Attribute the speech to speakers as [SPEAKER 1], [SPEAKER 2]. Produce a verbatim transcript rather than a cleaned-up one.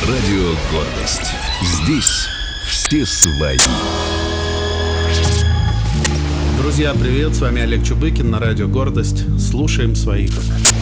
[SPEAKER 1] Радио «Гордость». Здесь все свои.
[SPEAKER 2] Друзья, привет! С вами Олег Чубыкин на Радио «Гордость». Слушаем своих.